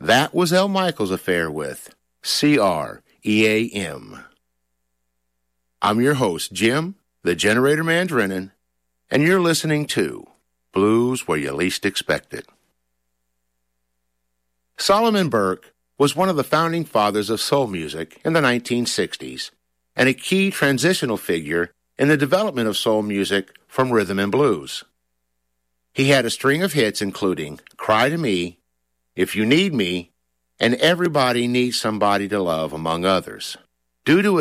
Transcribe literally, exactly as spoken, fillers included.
That was El Michaels' affair with C R E A M. I'm your host, Jim, the Generator Man Drennan, and you're listening to Blues Where You Least Expect It. Solomon Burke was one of the founding fathers of soul music in the nineteen sixties and a key transitional figure in the development of soul music from rhythm and blues. He had a string of hits including Cry to Me, If You Need Me, and Everybody Needs Somebody to Love, among others. Due to